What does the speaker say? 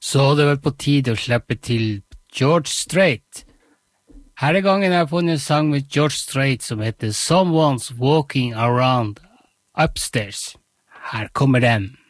Så det var på tide å slippe til George Strait. Her gangen har jeg funnet en sang med George Strait som heter Someone's Walking Around Upstairs. Her kommer den.